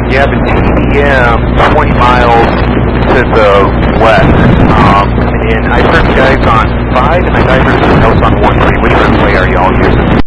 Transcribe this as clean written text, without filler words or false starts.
you have a TDM 20 miles to the west, and I've heard guys on 5, and I've heard someone else on 1-3. Which runway are y'all using?